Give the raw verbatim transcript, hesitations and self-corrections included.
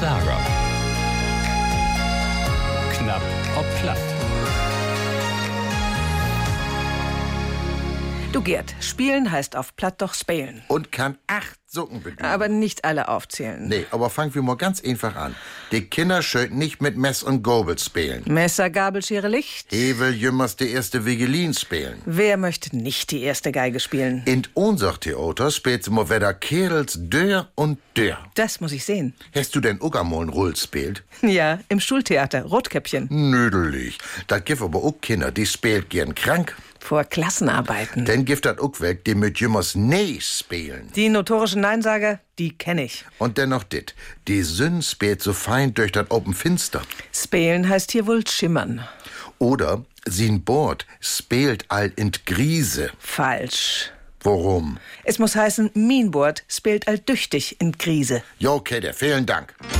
Schlager. Knapp ob platt. Du Gerd, spielen heißt auf platt doch spelen. Und kann acht Sucken bedienen. Aber nicht alle aufzählen. Nee, aber fangen wir mal ganz einfach an. Die Kinder schön nicht mit Mess und Gabel spielen. Messer, Gabel, Schere, Licht. Evel jümmers die erste Vigelin spielen. Wer möchte nicht die erste Geige spielen? In unser Theater spielt sie mal wieder Kerls Dörr und Dörr. Das muss ich sehen. Hast du denn auch einmal ein Rull spielt? Ja, im Schultheater, Rotkäppchen. Nödelig. Das gibt aber auch Kinder, die spielt gern krank. Vor Klassenarbeiten. Dann gibt das auch weg, die mit jümmers Nee spielen. Die notorischen Neinsager, die kenne ich. Und dennoch dit, die Sünn spielt so fein durch das Open Finster. Spelen heißt hier wohl schimmern. Oder sin Bord spielt all in Grise. Falsch. Warum? Es muss heißen, min Bord spielt all düchtig in Krise. Ja, okay, der vielen Dank.